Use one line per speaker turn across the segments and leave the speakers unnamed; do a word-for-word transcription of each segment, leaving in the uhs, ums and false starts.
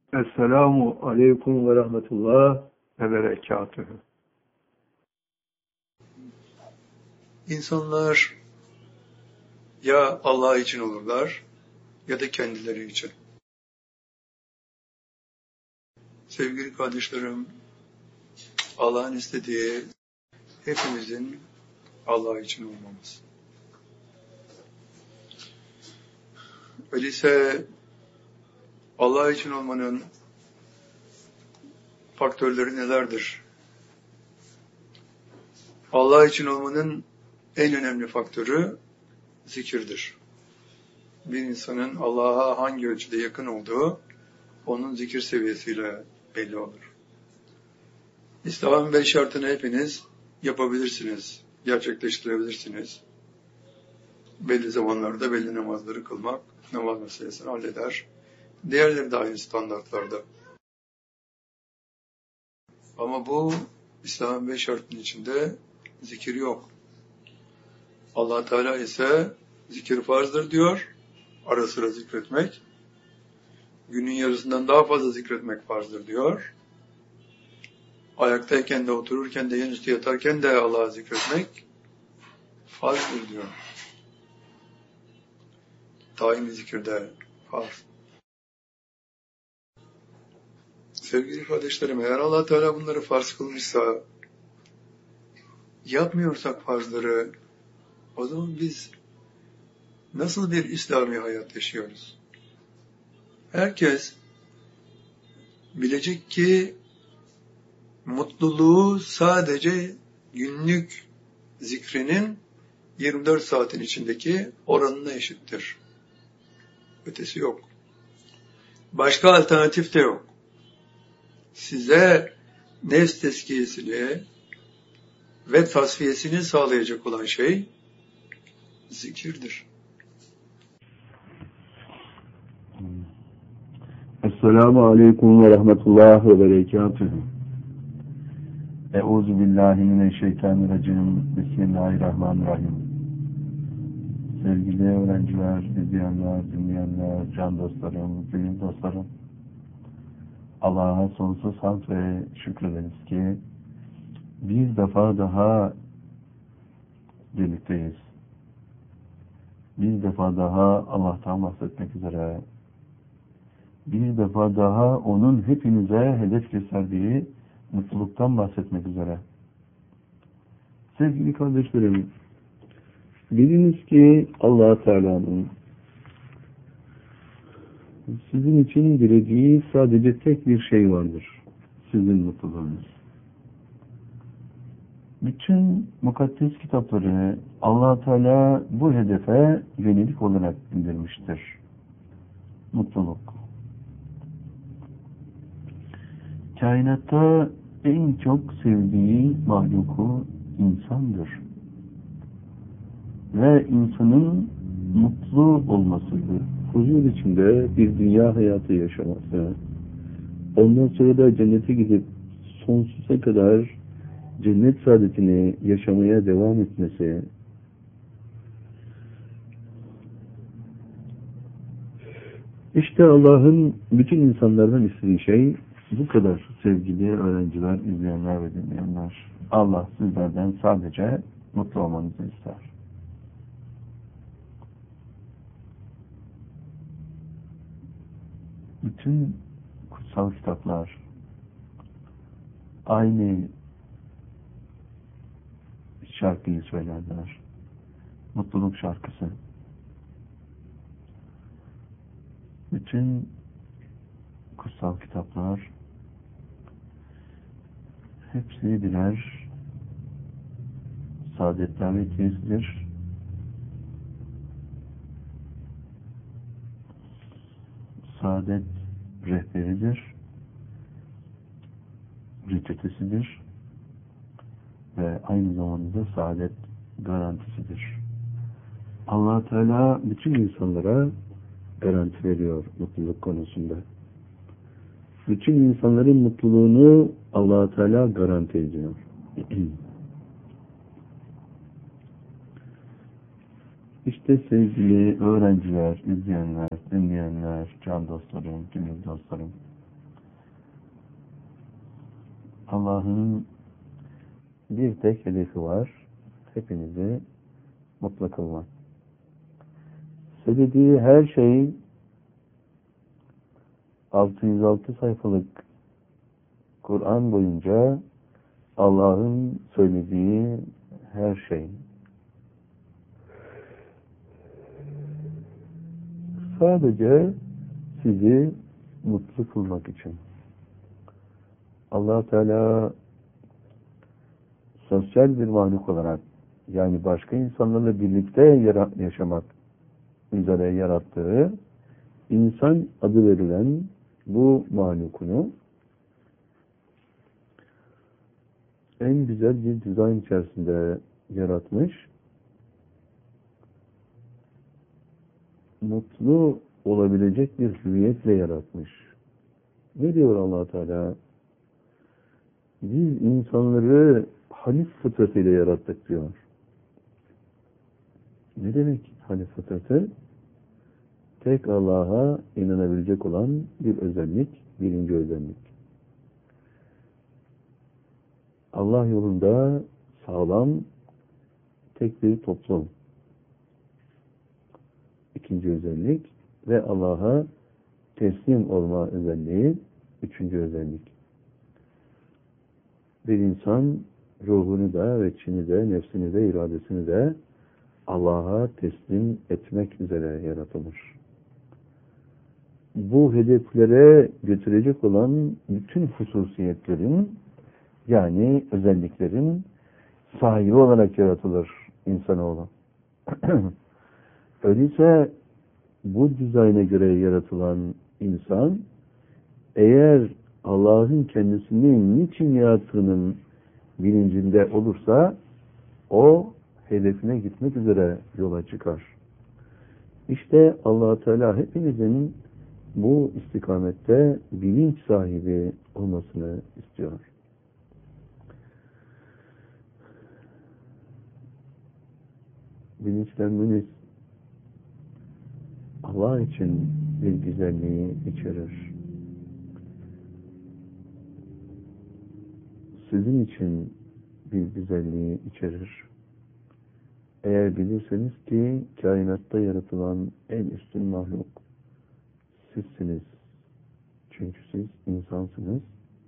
Esselamu aleyküm ve rahmetullah ve berekatühü.
İnsanlar ya Allah için olurlar ya da kendileri için. Sevgili kardeşlerim, Allah'ın istediği hepimizin Allah için olmamız. Öyleyse Allah için olmanın faktörleri nelerdir? Allah için olmanın en önemli faktörü zikirdir. Bir insanın Allah'a hangi ölçüde yakın olduğu, onun zikir seviyesiyle belli olur. İslam'ın beş şartını hepiniz yapabilirsiniz, gerçekleştirebilirsiniz. Belli zamanlarda belli namazları kılmak, namaz meselesini halleder. Diğerleri de aynı standartlarda. Ama bu İslam'ın beş şartının içinde zikir yok. Allah Teala ise zikir farzdır diyor, ara sıra zikretmek. Günün yarısından daha fazla zikretmek farzdır diyor. Ayaktayken de, otururken de, yanüstü yatarken de Allah'ı zikretmek farzdır diyor. Daimi zikirde farz. Sevgili kardeşlerim, eğer Allah Teala bunları farz kılmışsa, yapmıyorsak farzları, o zaman biz nasıl bir İslami hayat yaşıyoruz? Herkes bilecek ki mutluluğu sadece günlük zikrinin yirmi dört saatin içindeki oranına eşittir. Ötesi yok. Başka alternatif de yok. Size nefs tezkiyesini ve tasfiyesini sağlayacak olan şey zikirdir.
Esselamu aleyküm ve rahmetullah ve berekatühü. Euzu billahi mineşşeytanirracim. Bismillahirrahmanirrahim. Sevgili öğrenciler, izleyenler, dinleyenler, can dostlarım, gönül dostlarım, Allah'a sonsuz hamd ve şükrederiz ki bir defa daha birlikteyiz. Bir defa daha Allah'tan bahsetmek üzere, bir defa daha onun hepinize hedef gösterdiği mutluluktan bahsetmek üzere. Sevgili kardeşlerim, biliniz ki Allah Teala'nın sizin için dilediği sadece tek bir şey vardır. Sizin mutluluğunuz. Bütün mukaddes kitapları Allah Teala bu hedefe yönelik olarak indirmiştir. Mutluluk. Kainatta en çok sevdiği mahluku insandır. Ve insanın mutlu olması, huzur içinde bir dünya hayatı yaşaması, ondan sonra da cennete gidip sonsuza kadar cennet saadetini yaşamaya devam etmesi, işte Allah'ın bütün insanlardan istediği şey bu kadar sevgili öğrenciler, izleyenler ve dinleyenler. Allah sizlerden sadece mutlu olmanızı ister. Bütün kutsal kitaplar aynı şarkıyı söylerler. Mutluluk şarkısı. Bütün kutsal kitaplar hepsi birer saadet davetiyesidir. Saadet rehberidir. Reçetesidir. Ve aynı zamanda saadet garantisidir. Allah Teala bütün insanlara garanti veriyor mutluluk konusunda. Bütün insanların mutluluğunu Allah Teala garanti ediyor. İşte sevgili öğrenciler, izleyenler, dinleyenler, can dostlarım, gönül dostlarım, Allah'ın bir tek hedefi var. Hepinizi mutlu kılmak. Söylediği her şey altı yüz altı sayfalık Kur'an boyunca Allah'ın söylediği her şey. Sadece sizi mutlu kılmak için. Allah Teala sosyal bir mahluk olarak, yani başka insanlarla birlikte yaşamak üzere yarattığı insan adı verilen bu mahlukunu en güzel bir dizayn içerisinde yaratmış. Mutlu olabilecek bir hüviyetle yaratmış. Ne diyor Allah Teala? Biz insanları hanif fıtratıyla yarattık diyor. Ne demek hanif fıtratı? Tek Allah'a inanabilecek olan bir özellik, birinci özellik. Allah yolunda sağlam tek bir toplum. İkinci özellik ve Allah'a teslim olma özelliği, üçüncü özellik. Bir insan ruhunu da ve içini de, nefsini de, iradesini de Allah'a teslim etmek üzere yaratılır. Bu hedeflere götürecek olan bütün hususiyetlerin, yani özelliklerin sahibi olarak yaratılır insanoğlu. Öyleyse bu dizayna göre yaratılan insan, eğer Allah'ın kendisini niçin yarattığının bilincinde olursa, o hedefine gitmek üzere yola çıkar. İşte Allah Teala hepinizin bu istikamette bilinç sahibi olmasını istiyor. Bilinçlenmeniz Allah için bir güzelliği içerir. Sizin için bir güzelliği içerir. Eğer bilirseniz ki kainatta yaratılan en üstün mahluk sizsiniz. Çünkü siz insansınız.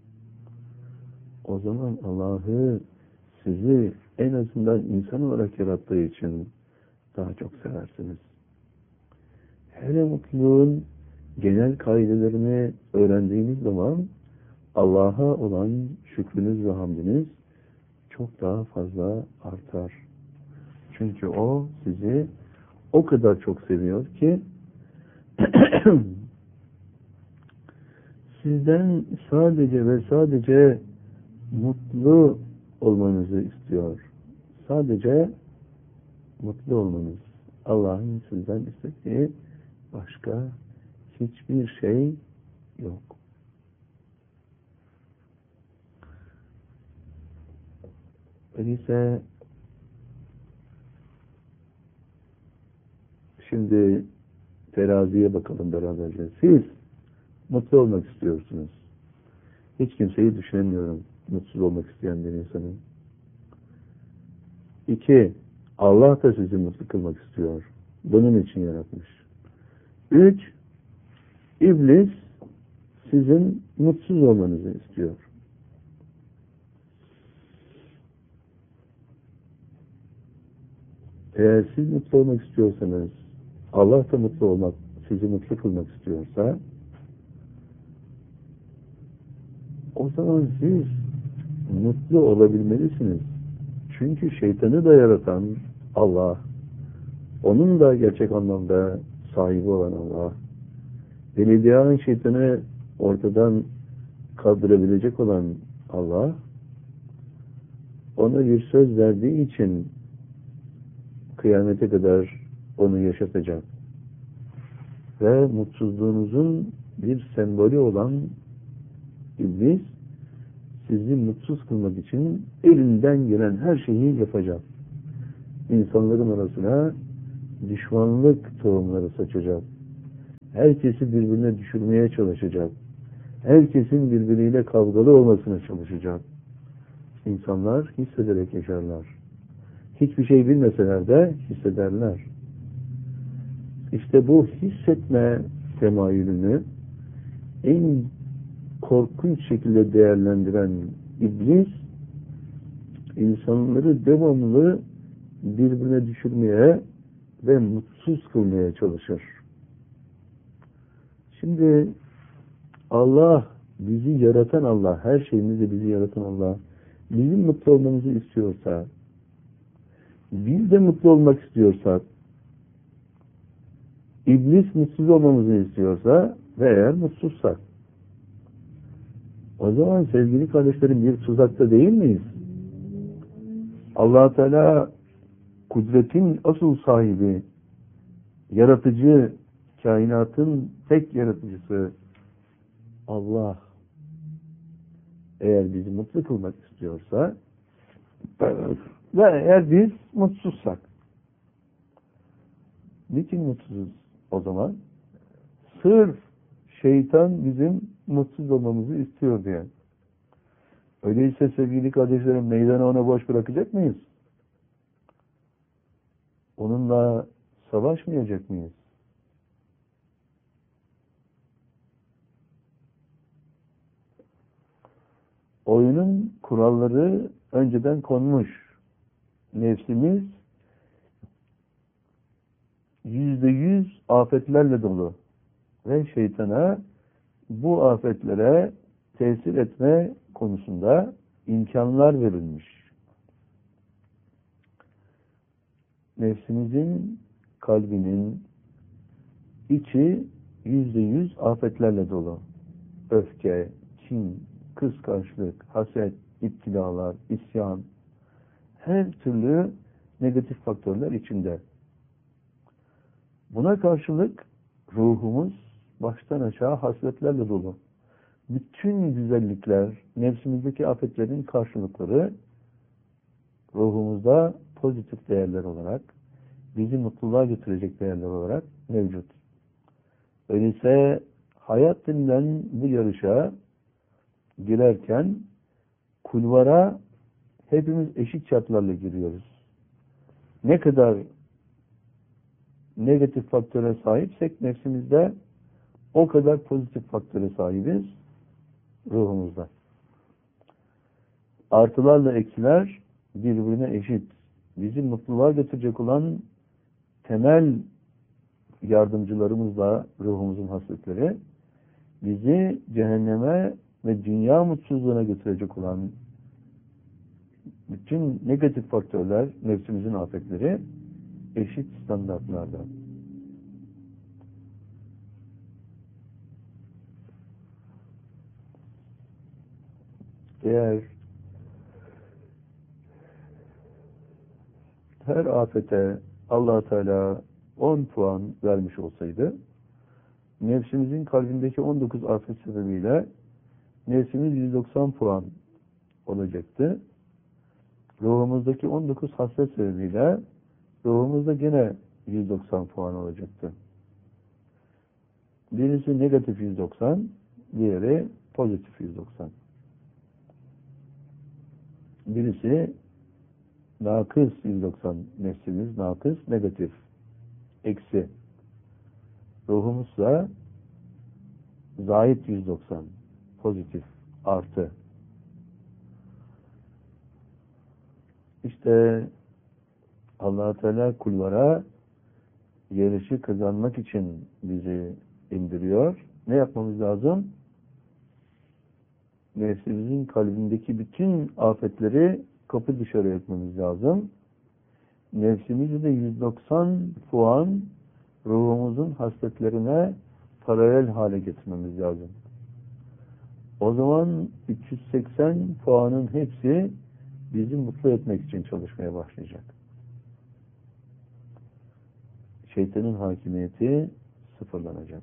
O zaman Allah'ı sizi en azından insan olarak yarattığı için daha çok seversiniz. Hele mutluluğun genel kaidelerini öğrendiğiniz zaman Allah'a olan şükrünüz ve hamdiniz çok daha fazla artar. Çünkü o sizi o kadar çok seviyor ki sizden sadece ve sadece mutlu olmanızı istiyor. Sadece mutlu olmanız. Allah'ın sizden istediği başka hiçbir şey yok. Öyleyse şimdi teraziye bakalım beraberce. Siz mutlu olmak istiyorsunuz. Hiç kimseyi düşünemiyorum mutsuz olmak isteyen bir insanın. İki, Allah da sizi mutlu kılmak istiyor. Bunun için yaratmış. Üç, İblis sizin mutsuz olmanızı istiyor. Eğer siz mutlu olmak istiyorsanız, Allah da mutlu olmak, sizi mutlu kılmak istiyorsa, o zaman siz mutlu olabilmelisiniz. Çünkü şeytanı da yaratan Allah, onun da gerçek anlamda sahibi olan Allah, belediyenin şeytanı ortadan kaldırabilecek olan Allah, ona bir söz verdiği için kıyamete kadar onu yaşatacak. Ve mutsuzluğunuzun bir sembolü olan İblis, sizi mutsuz kılmak için elinden gelen her şeyi yapacak. İnsanların arasına düşmanlık tohumları saçacak. Herkesi birbirine düşürmeye çalışacak. herkesin birbiriyle kavgalı olmasına çalışacak. İnsanlar hissederek yaşarlar. Hiçbir şey bilmeseler de hissederler. İşte bu hissetme temayülünü en korkunç şekilde değerlendiren iblis, insanları devamlı birbirine düşürmeye ve mutsuz kılmaya çalışır. Şimdi Allah, bizi yaratan Allah, her şeyimizi bizi yaratan Allah, bizim mutlu olmamızı istiyorsa, biz de mutlu olmak istiyorsak, iblis mutsuz olmamızı istiyorsa ve eğer mutsuzsak, o zaman sevgili kardeşlerim bir tuzakta değil miyiz? Allah Teala kudretin asıl sahibi, yaratıcı, kainatın tek yaratıcısı Allah eğer bizi mutlu kılmak istiyorsa ve eğer biz mutsuzsak, niçin mutsuzuz o zaman? Sırf şeytan bizim mutsuz olmamızı istiyor diye. Öyleyse sevgili kardeşlerim, meydanı ona boş bırakacak mıyız? Onunla savaşmayacak mıyız? Oyunun kuralları önceden konmuş. Nefsimiz yüzde yüz afetlerle dolu. Ve şeytana bu afetlere tesir etme konusunda imkanlar verilmiş. Nefsimizin, kalbinin içi yüzde yüz afetlerle dolu. Öfke, kin, kıskançlık, haset, iptilalar, isyan, her türlü negatif faktörler içinde. Buna karşılık ruhumuz baştan aşağı hasretlerle dolu. Bütün güzellikler, nefsimizdeki afetlerin karşılıkları ruhumuzda pozitif değerler olarak, bizi mutluluğa götürecek değerler olarak mevcut. Öyleyse hayat denilen bu yarışa girerken kulvara hepimiz eşit şartlarla giriyoruz. Ne kadar negatif faktöre sahipsek nefsimizde, o kadar pozitif faktöre sahibiz ruhumuzda. Artılarla eksiler birbirine eşit. Bizi mutluluğa götürecek olan temel yardımcılarımızla ruhumuzun hasletleri, bizi cehenneme ve dünya mutsuzluğuna götürecek olan bütün negatif faktörler, nefsimizin afetleri eşit standartlarda. Eğer her afete Allah Teala on puan vermiş olsaydı, nefsimizin kalbindeki on dokuz afet sebebiyle nefsimiz yüz doksan puan olacaktı. Ruhumuzdaki on dokuz hasret sebebiyle ruhumuzda gene yüz doksan puan olacaktı. Birisi negatif yüz doksan, diğeri pozitif yüz doksan. Birisi nakıs yüz doksan, nefsimiz nakıs, negatif, eksi. Ruhumuzsa zahit yüz doksan, pozitif, artı. İşte Allah Teala kullara yarışı kazanmak için bizi indiriyor. Ne yapmamız lazım? Nefsimizin kalbindeki bütün afetleri kapı dışarı etmemiz lazım. Nefsimizi de yüz doksan puan ruhumuzun hasletlerine paralel hale getirmemiz lazım. O zaman üç yüz seksen puanın hepsi bizi mutlu etmek için çalışmaya başlayacak. Şeytanın hakimiyeti sıfırlanacak.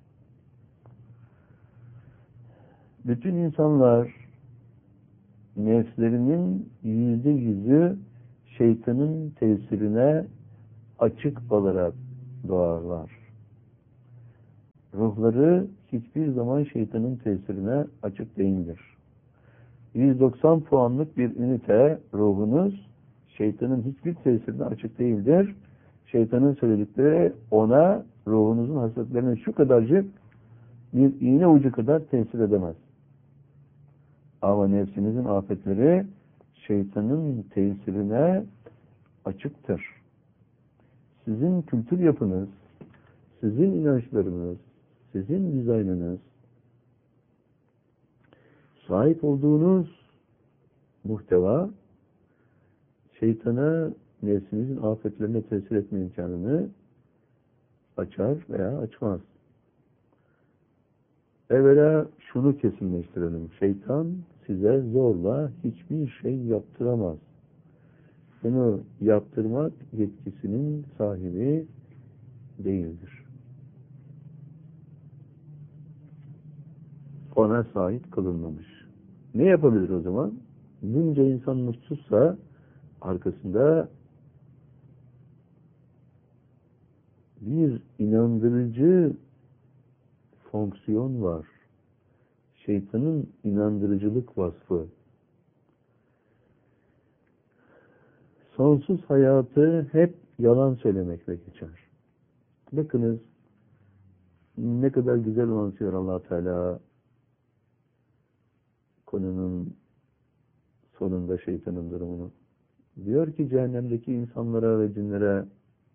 Bütün insanlar nefslerinin yüzde yüzü şeytanın tesirine açık olarak doğarlar. Ruhları hiçbir zaman şeytanın tesirine açık değildir. yüz doksan puanlık bir ünite ruhunuz şeytanın hiçbir tesirine açık değildir. Şeytanın söyledikleri ona ruhunuzun hasletlerine şu kadarcık bir iğne ucu kadar tesir edemez. Ama nefsinizin afetleri şeytanın tesirine açıktır. Sizin kültür yapınız, sizin inançlarınız, sizin dizaynınız, sahip olduğunuz muhteva şeytana nefsinizin afetlerine tesir etme imkanını açar veya açmaz. Evvela şunu kesinleştirelim. Şeytan size zorla hiçbir şey yaptıramaz. Bunu yaptırmak yetkisinin sahibi değildir. Ona sahip kılınmamış. Ne yapabilir o zaman? Bunca insan mutsuzsa arkasında bir inandırıcı fonksiyon var. Şeytanın inandırıcılık vasfı. Sonsuz hayatı hep yalan söylemekle geçer. Bakınız ne kadar güzel anlatıyor Allah Teala konunun sonunda şeytanın durumunu. Diyor ki cehennemdeki insanlara ve cinlere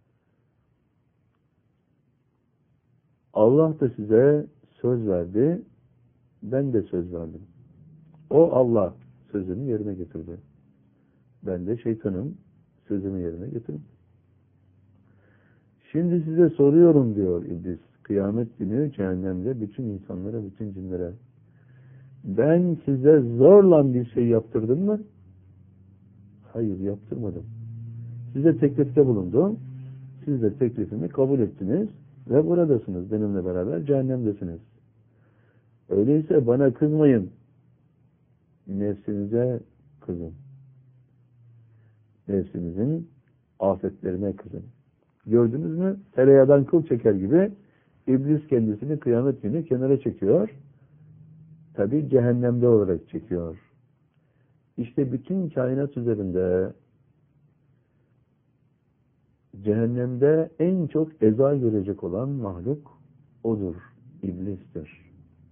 Allah da size söz verdi, ben de söz verdim. O Allah sözünü yerine getirdi. Ben de şeytanın sözünü yerine getirdim. Şimdi size soruyorum diyor İblis. Kıyamet günü cehennemde bütün insanlara, bütün cinlere. Ben size zorla bir şey yaptırdım mı? Hayır, yaptırmadım. Size teklifte bulundum. Siz de teklifimi kabul ettiniz ve buradasınız. Benimle beraber cehennemdesiniz. Öyleyse bana kızmayın. Nefsinize kızın. Nefsinizin afetlerine kızın. Gördünüz mü? Tereyağdan kıl çeker gibi İblis kendisini kıyamet günü kenara çekiyor. Tabi cehennemde olarak çekiyor. İşte bütün kainat üzerinde cehennemde en çok eza görecek olan mahluk odur. İblistir.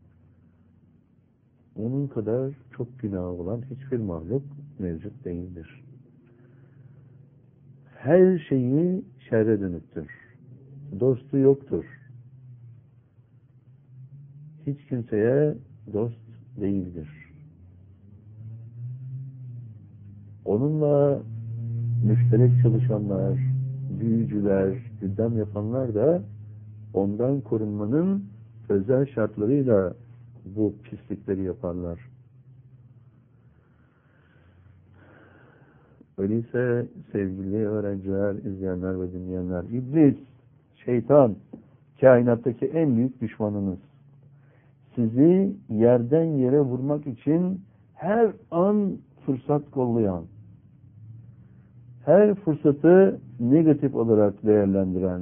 Onun kadar çok günahı olan hiçbir mahluk mevcut değildir. Her şeyi şerre dönüktür. Dostu yoktur. Hiç kimseye dost değildir. Onunla müşterek çalışanlar, büyücüler, gündem yapanlar da ondan korunmanın özel şartlarıyla bu pislikleri yaparlar. Öyleyse sevgili öğrenciler, izleyenler ve dinleyenler, İblis, şeytan, kainattaki en büyük düşmanınız. Sizi yerden yere vurmak için her an fırsat kollayan, her fırsatı negatif olarak değerlendiren,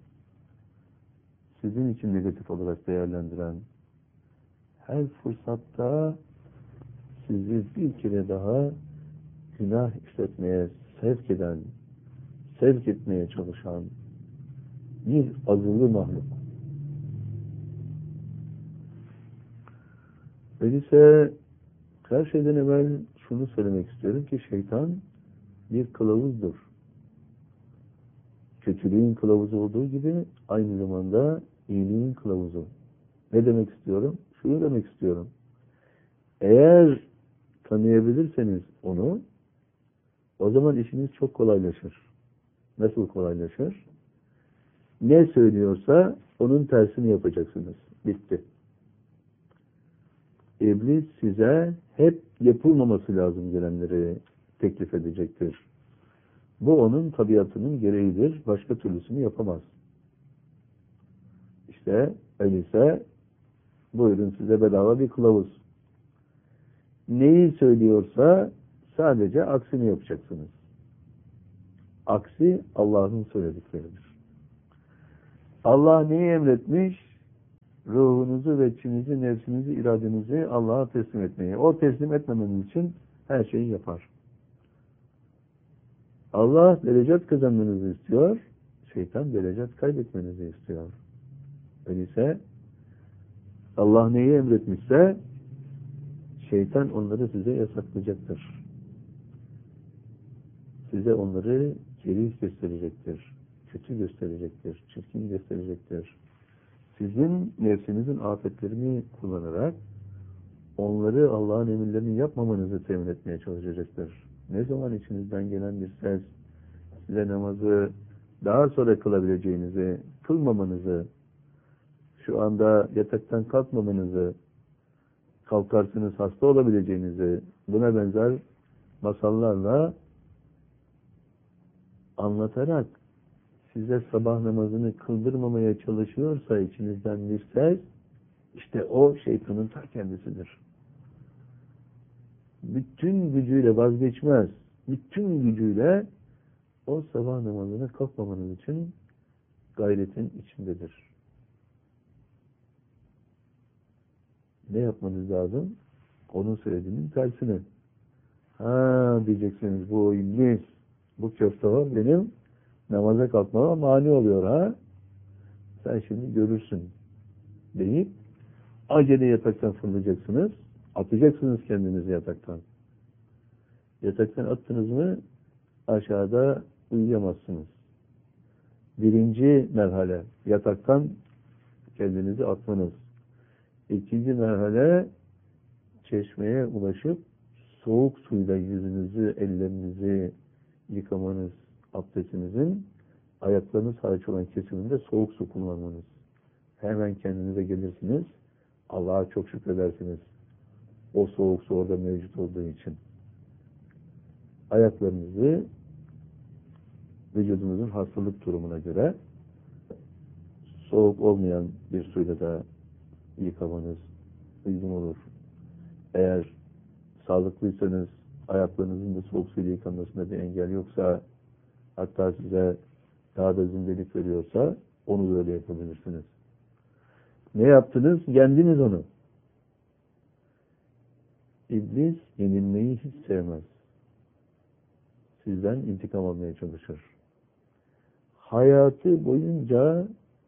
sizin için negatif olarak değerlendiren, her fırsatta sizi bir kere daha günah işletmeye sevk eden, sevk etmeye çalışan bir azılı mahluk. Öyleyse her şeyden evvel şunu söylemek istiyorum ki şeytan bir kılavuzdur. Kötülüğün kılavuzu olduğu gibi aynı zamanda iyiliğin kılavuzu. Ne demek istiyorum? Şunu demek istiyorum. Eğer tanıyabilirseniz onu, o zaman işiniz çok kolaylaşır. Nasıl kolaylaşır? Ne söylüyorsa onun tersini yapacaksınız. Bitti. İblis size hep yapılmaması lazım gelenleri teklif edecektir. Bu onun tabiatının gereğidir. Başka türlüsünü yapamaz. İşte öyleyse buyurun size bedava bir kılavuz. Neyi söylüyorsa sadece aksini yapacaksınız. Aksi Allah'ın söyledikleridir. Allah neyi emretmiş? ruhunuzu ve içinizi, nefsinizi, iradenizi Allah'a teslim etmeyi. O teslim etmemeniz için her şeyi yapar. Allah derecat kazanmanızı istiyor, şeytan derecat kaybetmenizi istiyor. Öyleyse Allah neyi emretmişse şeytan onları size yasaklayacaktır. Size onları kerih gösterecektir, kötü gösterecektir, çirkin gösterecektir. Sizin nefsinizin afetlerini kullanarak onları Allah'ın emirlerini yapmamanızı temin etmeye çalışacaktır. Ne zaman içinizden gelen bir ses size namazı daha sonra kılabileceğinizi, kılmamanızı, şu anda yataktan kalkmamanızı, kalkarsınız hasta olabileceğinizi, buna benzer masallarla anlatarak size sabah namazını kıldırmamaya çalışıyorsa içinizden bir ses, işte o şeytanın ta kendisidir. Bütün gücüyle vazgeçmez, bütün gücüyle o sabah namazını kalkmamanız için gayretin içindedir. Ne yapmanız lazım? Onun söylediğinin tersini. Ha diyeceksiniz, bu iblis, bu köfte var benim namaza kalkmama mani oluyor ha. Sen şimdi görürsün deyip acele yataktan fırlayacaksınız. Atacaksınız kendinizi yataktan. Yataktan attınız mı aşağıda uyuyamazsınız. Birinci merhale yataktan kendinizi atmanız. İkinci merhale çeşmeye ulaşıp soğuk suyla yüzünüzü, ellerinizi yıkamanız, abdestinizin ayaklarınız hariç olan kesiminde soğuk su kullanmanız. Hemen kendinize gelirsiniz. Allah'a çok şükredersiniz. O soğuk su orada mevcut olduğu için. Ayaklarınızı vücudunuzun hastalık durumuna göre soğuk olmayan bir suyla da yıkamanız uygun olur. Eğer sağlıklıysanız ayaklarınızın da soğuk suyla yıkanmasında bir engel yoksa, hatta size daha da zindelik veriyorsa onu böyle yapabilirsiniz. Ne yaptınız? Yendiniz onu. İblis yenilmeyi hiç sevmez. Sizden intikam almaya çalışır. Hayatı boyunca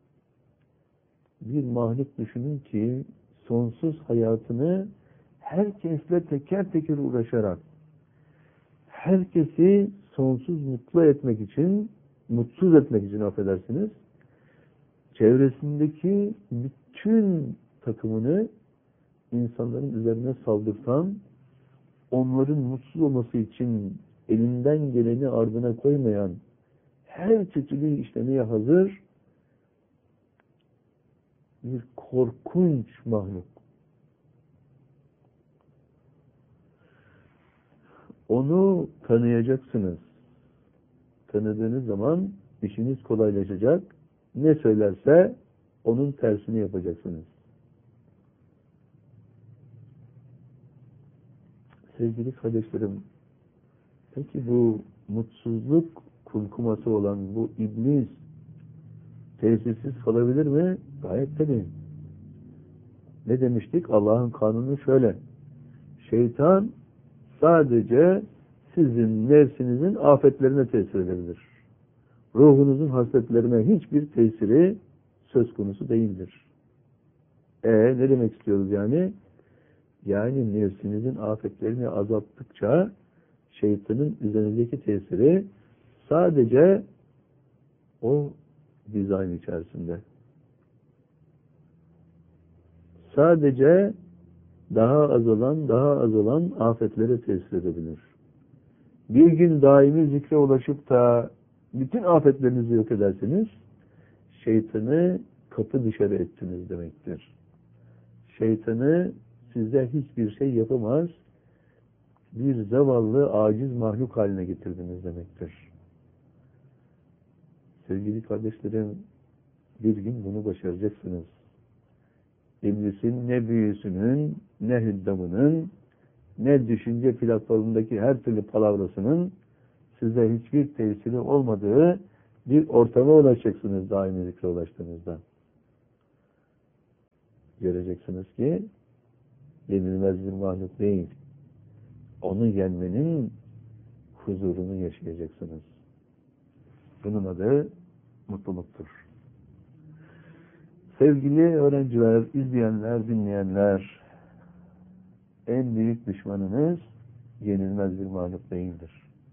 bir mahluk düşünün ki sonsuz hayatını herkesle teker teker uğraşarak herkesi sonsuz mutlu etmek için, mutsuz etmek için affedersiniz, çevresindeki bütün takımını insanların üzerine saldırtan, onların mutsuz olması için elinden geleni ardına koymayan, her kötülüğü işlemeye hazır bir korkunç mahluk. Onu tanıyacaksınız. Tanıdığınız zaman işiniz kolaylaşacak. Ne söylerse onun tersini yapacaksınız. Sevgili kardeşlerim, peki bu mutsuzluk kumkuması olan bu iblis tesirsiz kalabilir mi? Gayet tabii. Ne demiştik? Allah'ın kanunu şöyle. Şeytan sadece sizin nefsinizin afetlerine tesir edebilir. Ruhunuzun hasletlerine hiçbir tesiri söz konusu değildir. E ne demek istiyoruz yani? Yani nefsinizin afetlerini azalttıkça şeytanın üzerindeki tesiri sadece o dizayn içerisinde. Sadece daha azalan, daha azalan afetlere tesir edebilir. Bir gün daimi zikre ulaşıp da bütün afetlerinizi yok ederseniz, şeytanı kapı dışarı ettiniz demektir. Şeytanı size hiçbir şey yapamaz, bir zavallı, aciz mahluk haline getirdiniz demektir. Sevgili kardeşlerim, bir gün bunu başaracaksınız. İblisin ne büyüsünün, ne hüddamının, ne düşünce platformundaki her türlü palavrasının size hiçbir tesiri olmadığı bir ortama ulaşacaksınız daimi zikre ulaştığınızda. göreceksiniz ki yenilmez bir mahluk değil. Onu yenmenin huzurunu yaşayacaksınız. Bunun adı mutluluktur. Sevgili öğrenciler, izleyenler, dinleyenler, en büyük düşmanınız yenilmez bir mahluk değildir.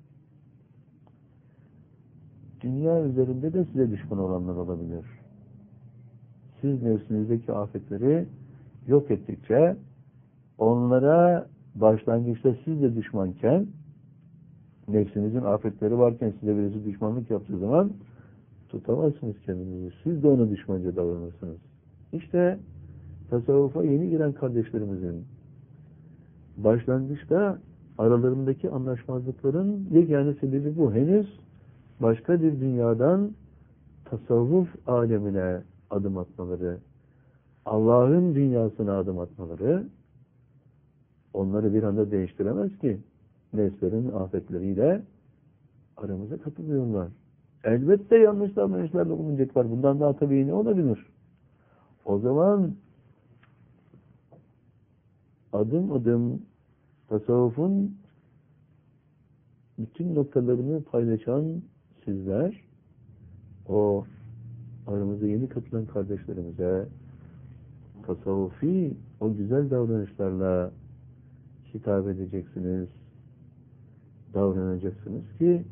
Dünya üzerinde de size düşman olanlar olabilir. Siz nefsinizdeki afetleri yok ettikçe, onlara başlangıçta siz de düşmanken, nefsinizin afetleri varken size birisi düşmanlık yaptığı zaman tutamazsınız kendinizi. Siz de ona düşmanca davranırsınız. İşte tasavvufa yeni giren kardeşlerimizin başlangıçta aralarındaki anlaşmazlıkların yegane sebebi bu. Henüz başka bir dünyadan tasavvuf alemine adım atmaları, Allah'ın dünyasına adım atmaları onları bir anda değiştiremez ki. Nefslerin afetleriyle aramıza katılıyorlar. Elbette yanlış davranışlarla bulunacaklar. Bundan daha tabii ne olabilir? O zaman adım adım tasavvufun bütün noktalarını paylaşan sizler, o aramıza yeni katılan kardeşlerimize tasavvufi o güzel davranışlarla hitap edeceksiniz, davranacaksınız ki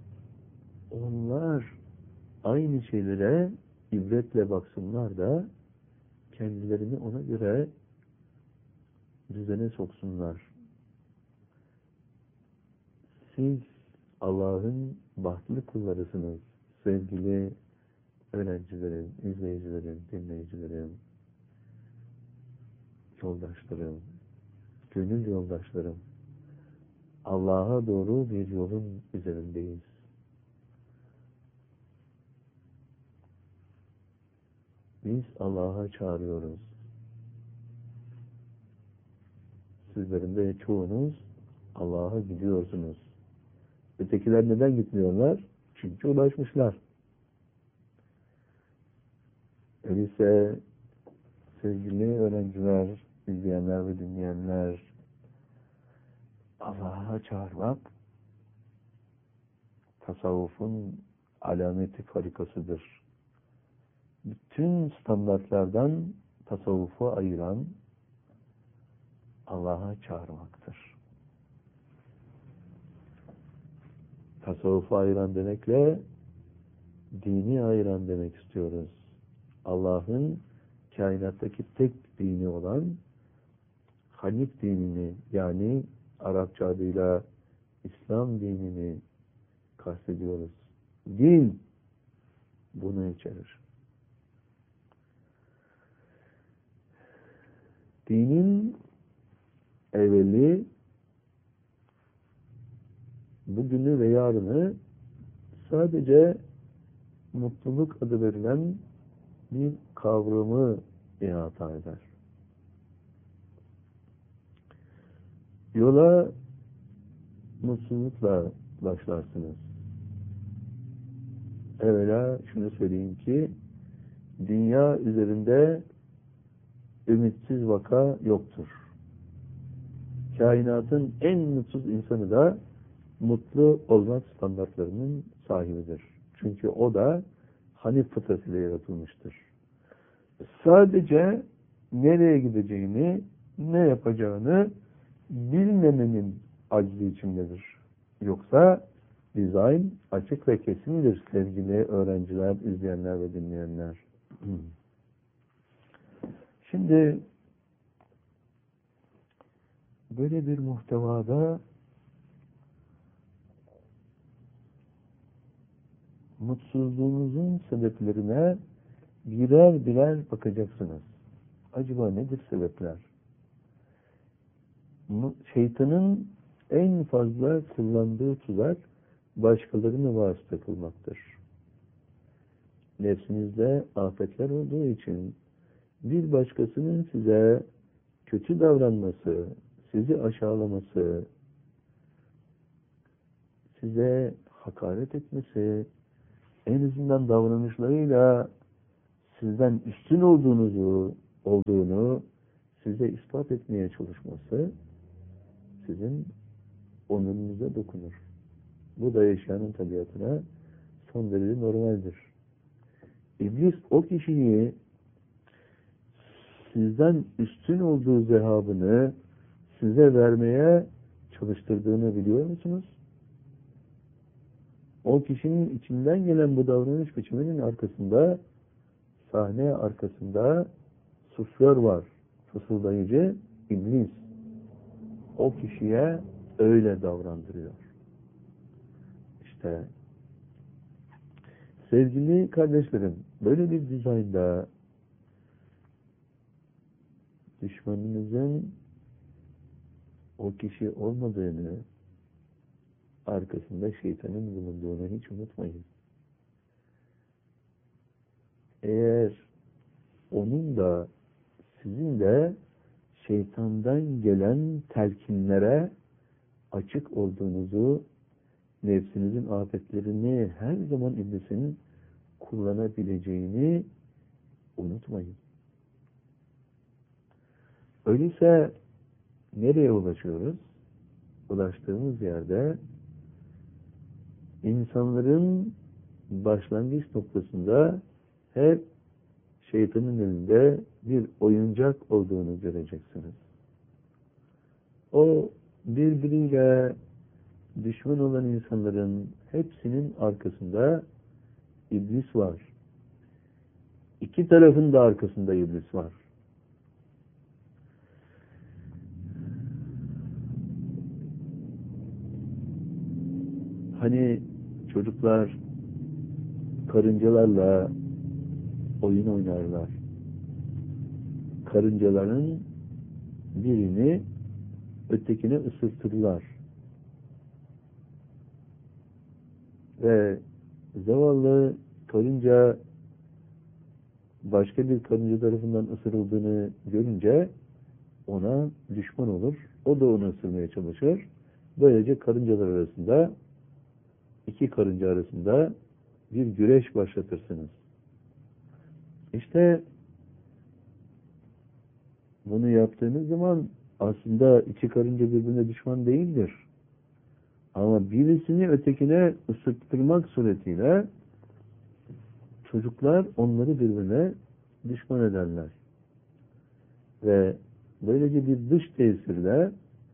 onlar aynı şeylere ibretle baksınlar da kendilerini ona göre düzene soksunlar. Siz Allah'ın bahtlı kullarısınız sevgili öğrencilerim, izleyicilerim, dinleyicilerim, yoldaşlarım, gönül yoldaşlarım. Allah'a doğru bir yolun üzerindeyiz. Biz Allah'a çağırıyoruz. Sizlerin de çoğunuz Allah'a gidiyorsunuz. Ötekiler neden gitmiyorlar? Çünkü ulaşmışlar. Öyleyse sevgili öğrenciler, izleyenler ve dinleyenler, Allah'a çağırmak tasavvufun alameti farikasıdır. Bütün standartlardan tasavvufu ayıran Allah'a çağırmaktır. Tasavvufu ayıran demekle dini ayıran demek istiyoruz. Allah'ın kainattaki tek dini olan Hanif dinini, yani Arapça adıyla İslam dinini kastediyoruz. Din bunu içerir. Dinin evveli bugünü ve yarını sadece mutluluk adı verilen bir kavramı ihata eder. Yola mutsuzlukla başlarsınız. Evvela şunu söyleyeyim ki dünya üzerinde ümitsiz vaka yoktur. Kainatın en mutsuz insanı da mutlu olmak standartlarının sahibidir. Çünkü o da Hanif fıtratıyla yaratılmıştır. Sadece nereye gideceğini, ne yapacağını bilmemenin aczi içindedir. Yoksa dizayn açık ve kesindir sevgili öğrenciler, izleyenler ve dinleyenler. Şimdi böyle bir muhtevada mutsuzluğunuzun sebeplerine birer birer bakacaksınız. Acaba nedir sebepler? Şeytanın en fazla kullandığı tuzak başkalarını vasıta kılmaktır. Nefsinizde afetler olduğu için bir başkasının size kötü davranması, sizi aşağılaması, size hakaret etmesi, en azından davranışlarıyla sizden üstün olduğunuzu, olduğunu size ispat etmeye çalışması sizin onurunuza dokunur. Bu da yaşayanın tabiatına son derece normaldir. İblis o kişiyi sizden üstün olduğu zehabını size vermeye çalıştırdığını biliyor musunuz? O kişinin içinden gelen bu davranış biçiminin arkasında, sahne arkasında suflör var. Fısıldayıcı iblis. O kişiye öyle davrandırıyor. İşte sevgili kardeşlerim, böyle bir dizaynda düşmanınızın o kişi olmadığını, arkasında şeytanın bulunduğunu hiç unutmayın. Eğer onun da sizin de şeytandan gelen telkinlere açık olduğunuzu, nefsinizin afetlerini her zaman iblisin kullanabileceğini unutmayın. Öyleyse nereye ulaşıyoruz? Ulaştığımız yerde insanların başlangıç noktasında hep şeytanın elinde bir oyuncak olduğunu göreceksiniz. O birbiriyle düşman olan insanların hepsinin arkasında iblis var. İki tarafın da arkasında iblis var. Hani çocuklar karıncalarla oyun oynarlar. Karıncaların birini ötekine ısırtırlar. Ve zavallı karınca başka bir karınca tarafından ısırıldığını görünce ona düşman olur. O da onu ısırmaya çalışır. Böylece karıncalar arasında, iki karınca arasında bir güreş başlatırsınız. İşte bunu yaptığınız zaman aslında iki karınca birbirine düşman değildir. Ama birisini ötekine ısırttırmak suretiyle çocuklar onları birbirine düşman ederler. Ve böylece bir dış tesirle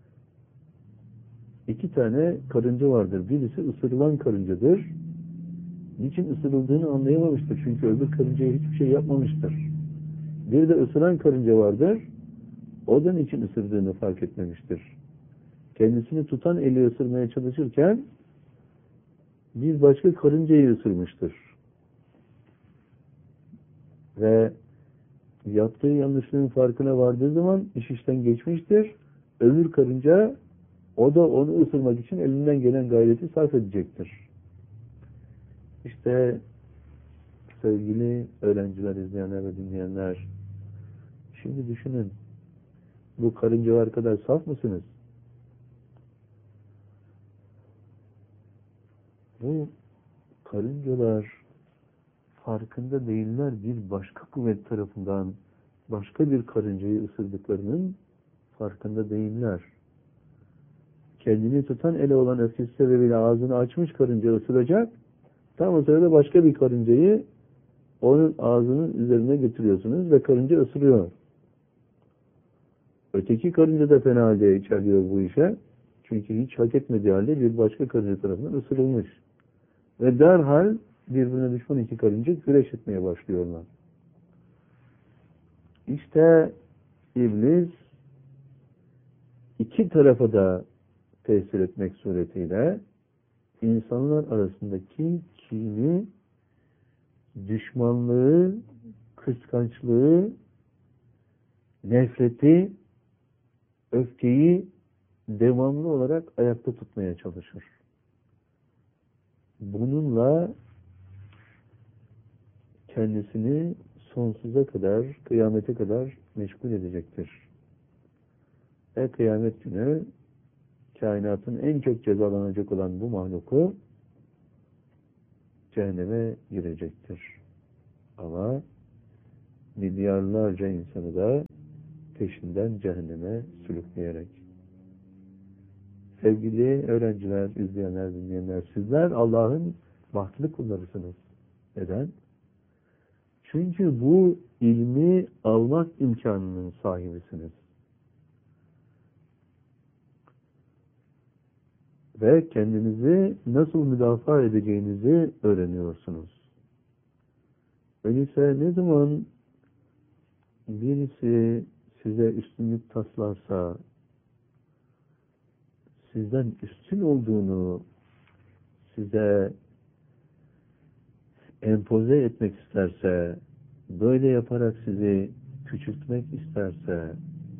iki tane karınca vardır. Birisi ısırılan karıncadır. Niçin ısırıldığını anlayamamıştır. Çünkü öbür karıncaya hiçbir şey yapmamıştır. Bir de ısıran karınca vardır. O da niçin ısırdığını fark etmemiştir. Kendisini tutan eli ısırmaya çalışırken bir başka karıncayı ısırmıştır. Ve yaptığı yanlışlığın farkına vardığı zaman iş işten geçmiştir. Öbür karınca o da onu ısırmak için elinden gelen gayreti sarf edecektir. İşte sevgili öğrenciler, izleyenler ve dinleyenler, şimdi düşünün, bu karıncalar kadar saf mısınız? Bu karıncalar farkında değiller, bir başka kuvvet tarafından başka bir karıncayı ısırdıklarının farkında değiller. Kendini tutan ele olan öfkesi sebebiyle ağzını açmış karınca ısıracak, tam o sırada başka bir karıncayı onun ağzının üzerine götürüyorsunuz ve karınca ısırıyor. Öteki karınca da fena halde içerliyor bu işe. Çünkü hiç hak etmediği halde bir başka karınca tarafından ısırılmış. Ve derhal birbirine düşman iki karınca güreş etmeye başlıyorlar. İşte iblis iki tarafa da tesir etmek suretiyle insanlar arasındaki kini, düşmanlığı, kıskançlığı, nefreti, öfkeyi devamlı olarak ayakta tutmaya çalışır. Bununla kendisini sonsuza kadar, kıyamete kadar meşgul edecektir. Ve kıyamet günü kainatın en çok cezalanacak olan bu mahluku cehenneme girecektir. Ama milyarlarca insanı da peşinden cehenneme sürükleyerek. Sevgili öğrenciler, izleyenler, dinleyenler, sizler Allah'ın bahtlı kullarısınız. Neden? Çünkü bu ilmi almak imkanının sahibisiniz. Ve kendinizi nasıl müdafaa edeceğinizi öğreniyorsunuz. Öyleyse ne zaman birisi size üstünlük taslarsa, sizden üstün olduğunu size empoze etmek isterse, böyle yaparak sizi küçültmek isterse,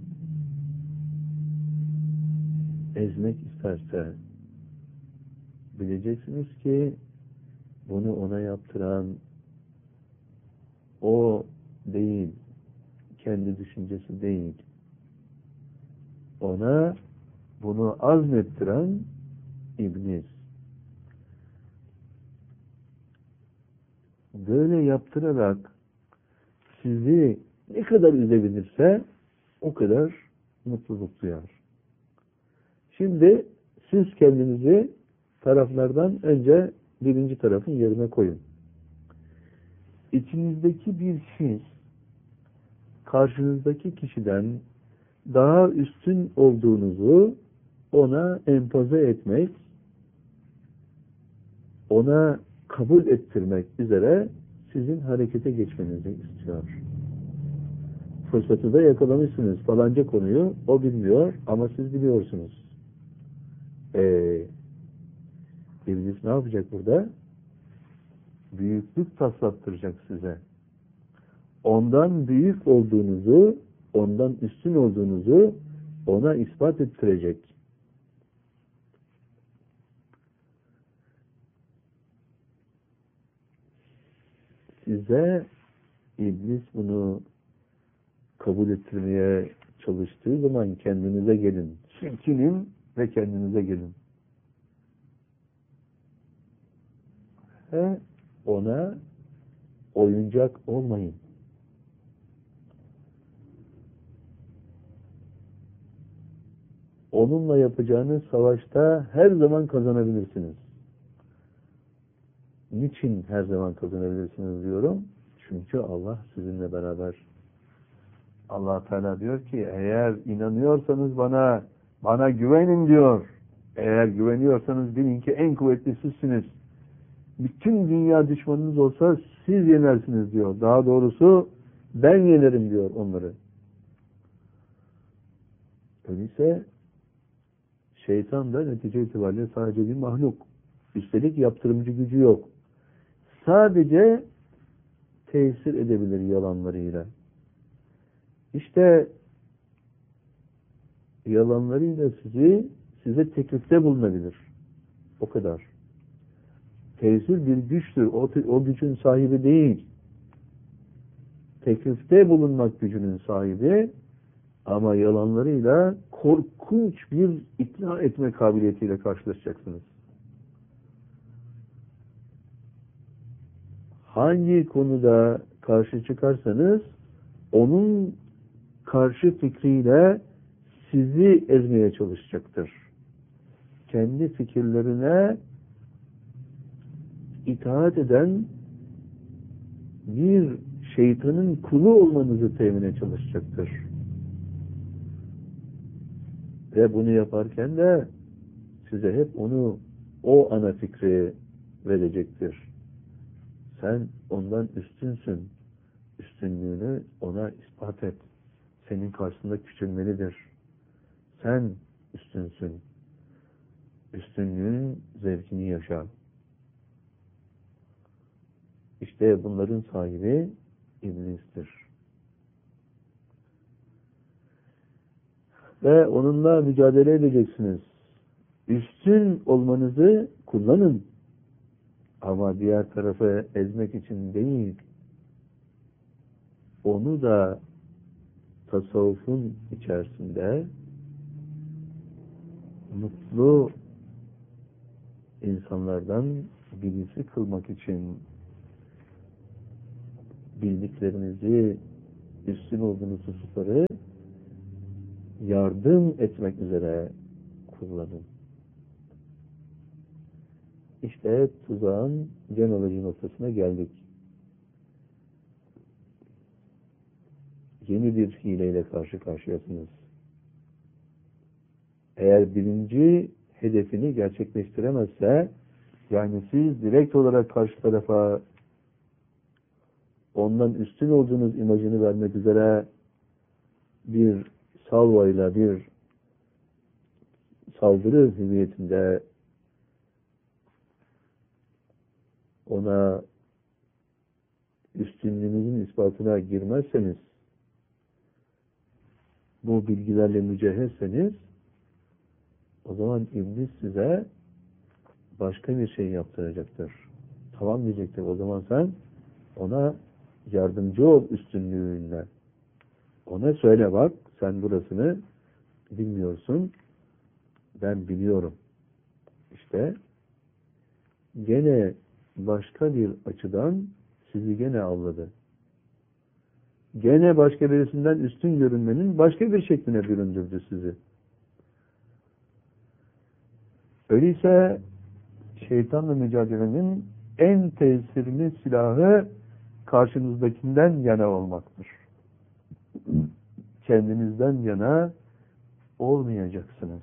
ezmek isterse, bileceksiniz ki bunu ona yaptıran o değil, kendi düşüncesi değil. Ona bunu azmettiren iblis. Böyle yaptırarak sizi ne kadar üzebilirse o kadar mutluluk duyar. Şimdi siz kendinizi taraflardan önce birinci tarafın yerine koyun. İçinizdeki bir his karşınızdaki kişiden daha üstün olduğunuzu ona empoze etmek, ona kabul ettirmek üzere sizin harekete geçmenizi istiyor. Fırsatı da yakalamışsınız. Falanca konuyu o bilmiyor ama siz biliyorsunuz. Ee, İblis ne yapacak burada? Büyüklük taslattıracak size. Ondan büyük olduğunuzu, ondan üstün olduğunuzu ona ispat ettirecek. Size iblis bunu kabul ettirmeye çalıştığı zaman kendinize gelin. Silkinin ve kendinize gelin. Ve ona oyuncak olmayın. Onunla yapacağınız savaşta her zaman kazanabilirsiniz. Niçin her zaman kazanabilirsiniz diyorum? Çünkü Allah sizinle beraber. Allah Teala diyor ki eğer inanıyorsanız bana, bana güvenin diyor. Eğer güveniyorsanız bilin ki en kuvvetli sizsiniz. Bütün dünya düşmanınız olsa siz yenersiniz diyor. Daha doğrusu ben yenerim diyor onları. Öyleyse şeytan da netice itibariyle sadece bir mahluk. Üstelik yaptırımcı gücü yok. Sadece tesir edebilir yalanlarıyla. İşte yalanlarıyla sizi size teklifte bulunabilir. O kadar. Tesir bir güçtür. O, o gücün sahibi değil. Teklifte bulunmak gücünün sahibi ama yalanlarıyla korkunç bir ikna etme kabiliyetiyle karşılaşacaksınız. Hangi konuda karşı çıkarsanız onun karşı fikriyle sizi ezmeye çalışacaktır. Kendi fikirlerine itaat eden bir şeytanın kulu olmanızı temine çalışacaktır. Ve bunu yaparken de size hep onu, o ana fikri verecektir. Sen ondan üstünsün. Üstünlüğünü ona ispat et. Senin karşısında küçülmelidir. Sen üstünsün. Üstünlüğün zevkini yaşa. İşte bunların sahibi iblistir. Ve onunla mücadele edeceksiniz. Üstün olmanızı kullanın. Ama diğer tarafı ezmek için değil. Onu da tasavvufun içerisinde mutlu insanlardan birisi kılmak için bildiklerinizi üstün olduğunuz hususları yardım etmek üzere kullanın. İşte tuzağın can alıcı noktasına geldik. Yeni bir hileyle karşı karşıyasınız. Eğer birinci hedefini gerçekleştiremezse, yani siz direkt olarak karşı tarafa ondan üstün olduğunuz imajını vermek üzere bir salvayla, bir saldırı hüviyetinde ona üstünlüğünüzün ispatına girmezseniz, bu bilgilerle mücehhezseniz, o zaman iblis size başka bir şey yaptıracaktır. Tamam diyecektir. O zaman sen ona yardımcı ol üstünlüğünle. Ona söyle, bak sen burasını bilmiyorsun, ben biliyorum. İşte gene başka bir açıdan sizi gene avladı. Gene başka birisinden üstün görünmenin başka bir şekline büründürdü sizi. Öyleyse şeytanla mücadelenin en tesirli silahı karşınızdakinden yana olmaktır. Kendinizden yana olmayacaksınız.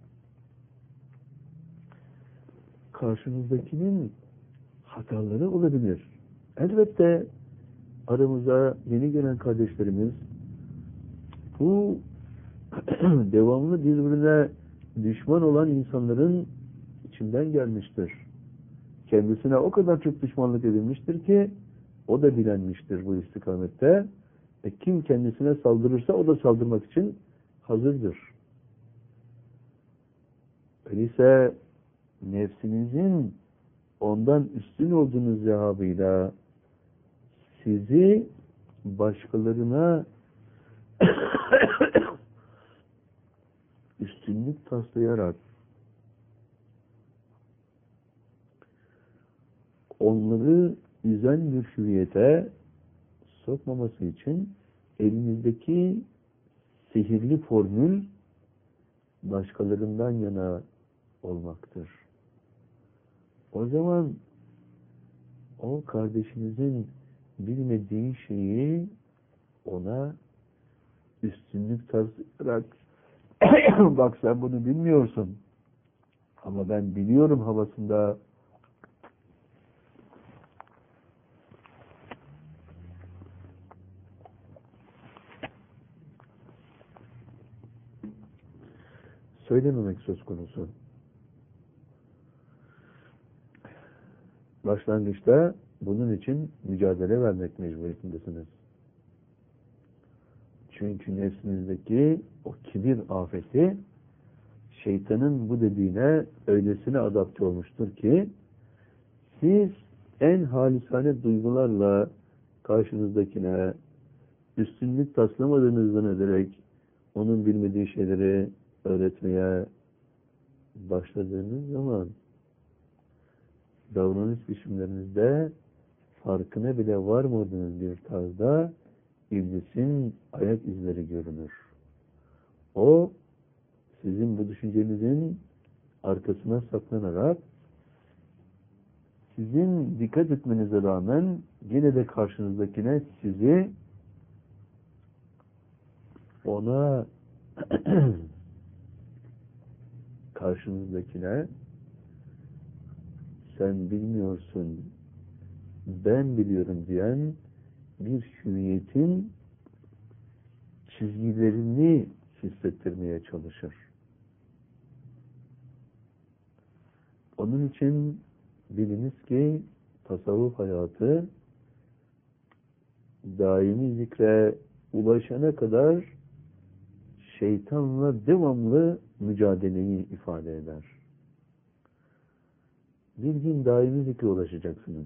Karşınızdakinin hataları olabilir. Elbette aramıza yeni gelen kardeşlerimiz bu devamlı birbirine düşman olan insanların içinden gelmiştir. Kendisine o kadar çok düşmanlık edilmiştir ki o da bilenmiştir bu istikamette. E kim kendisine saldırırsa o da saldırmak için hazırdır. Öyleyse nefsinizin ondan üstün olduğunuz zehabıyla sizi başkalarına üstünlük taslayarak onları üzen bir hüviyete sokmaması için elinizdeki sihirli formül başkalarından yana olmaktır. O zaman o kardeşinizin bilmediği şeyi ona üstünlük taslayarak bak sen bunu bilmiyorsun ama ben biliyorum havasında söylememek söz konusu. Başlangıçta bunun için mücadele vermek mecburiyetindesiniz. Çünkü nefsinizdeki o kibir afeti şeytanın bu dediğine öylesine adapte olmuştur ki siz en halisane duygularla karşınızdakine üstünlük taslamadığınızdan ederek onun bilmediği şeyleri öğretmeye başladığınız zaman davranış biçimlerinizde farkına bile varmadığınız bir tarzda iblisin ayak izleri görünür. O sizin bu düşüncenizin arkasına saklanarak sizin dikkat etmenize rağmen yine de karşınızdakine sizi ona karşınızdakine sen bilmiyorsun, ben biliyorum diyen bir hüviyetin çizgilerini hissettirmeye çalışır. Onun için biliniz ki tasavvuf hayatı daimi zikre ulaşana kadar şeytanla devamlı mücadeleyi ifade eder. Bir gün daimi zikre ulaşacaksınız.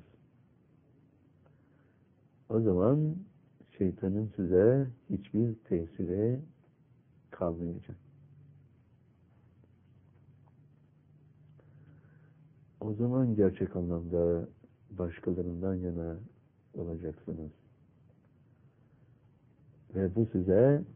O zaman şeytanın size hiçbir tesiri kalmayacak. O zaman gerçek anlamda başkalarından yana olacaksınız. Ve bu size